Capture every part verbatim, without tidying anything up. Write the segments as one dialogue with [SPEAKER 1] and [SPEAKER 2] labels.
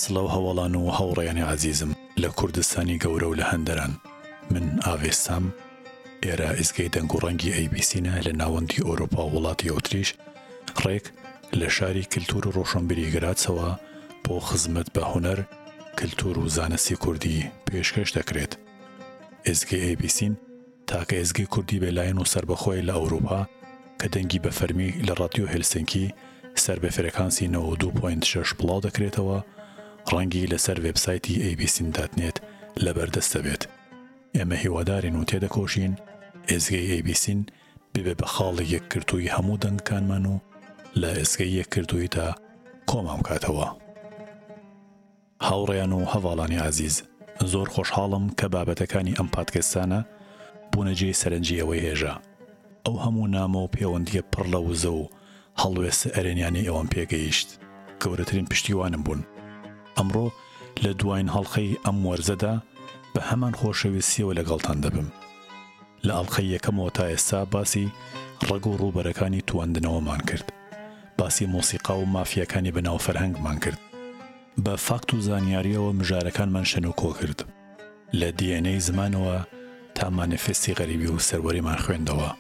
[SPEAKER 1] سڵە و هەوڵان و هەوڕێیانی عەزیزم لە کوردستانی گەورە و لە هەندەران. من ئاوێسام، ئێرە ئیزگەی دەنگ و ڕەنگی ئەی بی سینە لە ناوەندی ئۆروپا و وڵاتی ئۆتریش ڕێک لە شاری کلتور و ڕۆشنبیری گراتسەوە بۆ خزمەت بە هونەر، کلتور و زانستی کوردی پێشکەش دەکرێت. ئێزگەی ئەی بی سین تاکە ئێزگەی کوردی بێلایەن و سەربەخۆی لە ئەوروپا کە دەنگی بە فەرمی لە ڕادیۆ هێلسینکی سەر بە فرێکانسی نەوە و دوو پۆینت شەش بڵاو دەکرێتەوە، ڕەنگی لەسەر وێبسایتی ئەی بی سین دات نێت لەبەردەستە بێت. ئێمە هیوادارین و تێدەکۆشین ئێزگەی ئەی بی سین ببێ بە خاڵی یەکگرتووی هەموو دەنگەکانمان و لە ئێزگەی یەکگرتووی تا کۆمام کاتەوە. هاوڕێیان و هەواڵانی عەزیز، زۆر خۆشحاڵم کە بابەتەکانی ئەم پادکەستانە بوونەجێی سەرنجی ئەوەی هێژە. ئەو هەموو نامە و پەیوەندیە پڕ لە وزە و هەڵوێستە ئەرێنیانی ئەوەم پێگەیشت. گەورەترین پشتیوانم بوون. ئەمڕۆ لە دوایین هەڵقەی ئەم وەرزەدا بە هەمان خۆشەویستیەوە لەگەڵتان دەبم. لە ئەڵقەی یەکەمەوە تا ئێستا باسی ڕەگ و ڕووبەرەکانی تواندنەوەمان کرد. باسی مۆسیقا و مافیەکانی بەناو فەرهەنگمان کرد. بە فاکت و زانیاریەوە مژارەکانمان شەن و کۆ کرد. لە دی ئێن ئەی زمانەوە تا مانیفێستی غەریبی و سەروەریمان خوێندەوە.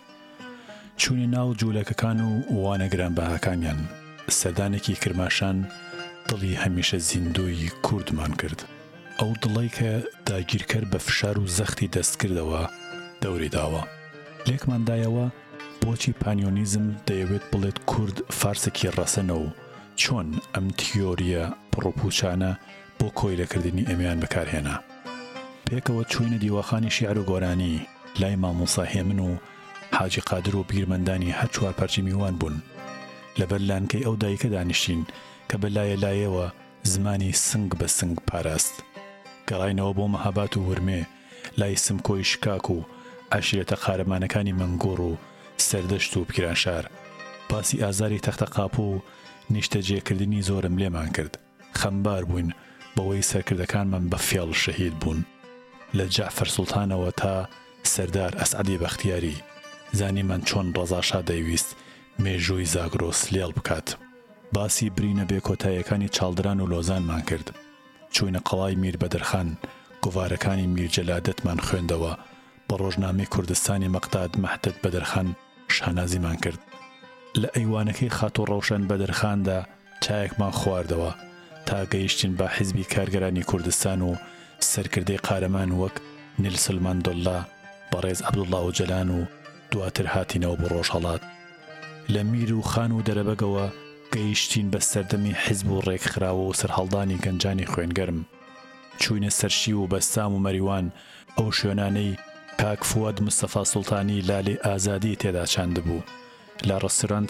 [SPEAKER 1] چوونی ناو جوولەکەکان و وانە گرانبەهاکانیان، سەردانێکی کرماشان دڵی هەمیشە زیندووی کوردمان کرد. ئەو دڵی کە داگیرکەر بە فشار و زەختی دەستکردەوە دەوری داوە. لێکماندایەوە بۆچی پانیۆنیزم دەیەوێت بڵێت کورد فارسێکی ڕەسەنە و چۆن ئەم تیۆریە پڕۆپوچانە بۆ کۆیلەکردنی ئەمیان بەکارهێنا. پێکەوە چوینە دیوەخانی شیعر و گۆرانی لای مامۆستا هێمن و حاجی قادر و بیرمەندانی هەر چوار پەرچی میوان بوون. لەبەر لانکەی ئەو دایکە دانیشتین کە بەلایە لایەوە زمانی سنگ بە سنگ پاراست. گەڕاینەوە بۆ مەهابات و ورمێ لای سمکۆی شکاک و عەشیرەتە قارەمانەکانی مەنگۆڕ و سەردەشت و پیرانشار. باسی ئازاری تەختەقاپ و نیشتەجێکردنی زۆرم لێمان کرد. خەمبار بووین بەوەی سەرکردەکانمان بە فێڵ شەهید بوون. لە جەعفەر سوڵتانەوە تا سەردار ئەسعەدی بەختیاری زانیمان چۆن ڕەزاشا دەیویست مێژووی زاگرۆس لێڵ بکات. باسی برینە بێکۆتاییەکانی چاڵدران و لۆزانمان کرد. چوینە قەڵای میر بەدرخان، گۆڤارەکانی میر جەلادەتمان خوێندەوە. بە ڕۆژنامەی کوردستانی مەقداد مەحتەد بەدرخان شانازیمان کرد. لە ئەیوانەکەی خات و ڕەوشەن بەدرخاندا چایەکمان خواردەوە تا گەیشتین بە حیزبی کارگەرانی کوردستان و سەرکردەی قارەمان وەک نیلسن ماندێلا، بەڕێز عەبدوڵڵا ئۆجەلان و دواتر هاتینەوە بۆ ڕۆژهەڵات. لە میر و خان و دەرەبەگەوە گەیشتین بە سەردەمی حیزب و ڕێکخراوە و سەرهەڵدانی گەنجانی خوێنگەرم. چوینە سەرشی و بەستام و مەریوان، ئەو شوێنانەی کاک فواد مستەفا سوڵتانی لالێ ئازادی تێدا چاندبوو. لە ڕەستۆرانت